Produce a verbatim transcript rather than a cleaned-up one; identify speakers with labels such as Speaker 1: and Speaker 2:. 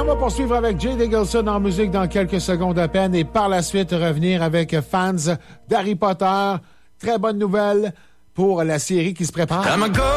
Speaker 1: va poursuivre avec Jay Dickelson en musique dans quelques secondes à peine et par la suite revenir avec fans d'Harry Potter. Très bonne nouvelle pour la série qui se prépare.